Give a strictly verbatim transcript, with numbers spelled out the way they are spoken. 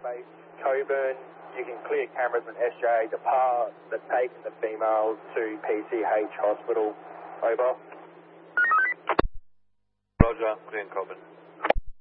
base, Coburn. You can clear cameras and S J depart. They're taking the female to P C H hospital. Over. Roger, clear Coburn.